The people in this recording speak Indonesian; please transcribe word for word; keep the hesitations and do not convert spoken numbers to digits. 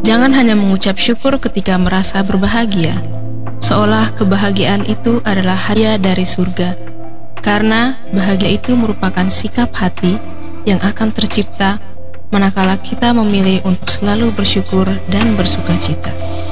Jangan hanya mengucap syukur ketika merasa berbahagia, seolah kebahagiaan itu adalah hadiah dari surga. Karena bahagia itu merupakan sikap hati yang akan tercipta manakala kita memilih untuk selalu bersyukur dan bersukacita.